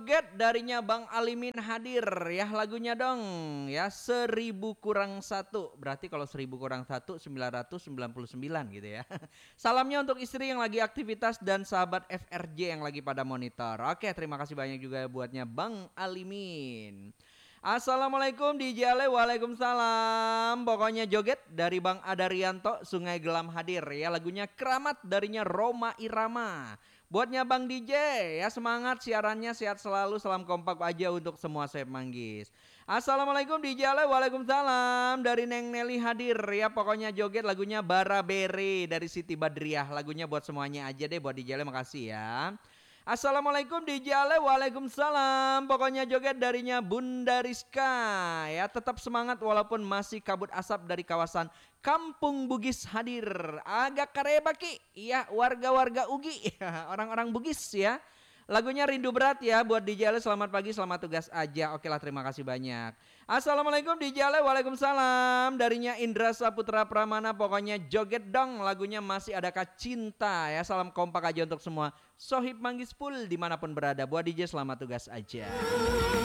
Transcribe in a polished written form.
Joget darinya Bang Alimin hadir ya lagunya dong ya 1000 kurang 1 berarti kalau 1000 kurang 1 999 gitu ya. Salamnya untuk istri yang lagi aktivitas dan sahabat FRJ yang lagi pada monitor. Oke, terima kasih banyak juga buatnya Bang Alimin. Assalamualaikum DJ Ale, waalaikumsalam. Pokoknya joget dari Bang Adarianto, Sungai Gelam hadir ya lagunya Keramat darinya Roma Irama. Buatnya Bang DJ ya semangat siarannya sehat selalu, salam kompak aja untuk semua Sep Manggis. Assalamualaikum DJ Ale, waalaikumsalam dari Neng Nelly hadir ya pokoknya joget lagunya Barabere dari Siti Badriah. Lagunya buat semuanya aja deh buat DJ Ale, makasih ya. Assalamualaikum DJ Ale, waalaikumsalam. Pokoknya joget darinya Bunda Rizka ya tetap semangat walaupun masih kabut asap dari kawasan Kampung Bugis hadir. Agak karebaki ya warga-warga Ugi orang-orang Bugis ya. Lagunya Rindu Berat ya buat DJ Ale, selamat pagi, selamat tugas aja. Oke lah, terima kasih banyak. Assalamualaikum DJ Ale, waalaikumsalam. Darinya Indra Saputra Pramana, pokoknya joget dong. Lagunya Masih Adakah Cinta ya. Salam kompak aja untuk semua Sohib Manggis Pul dimanapun berada. Buat DJ selamat tugas aja.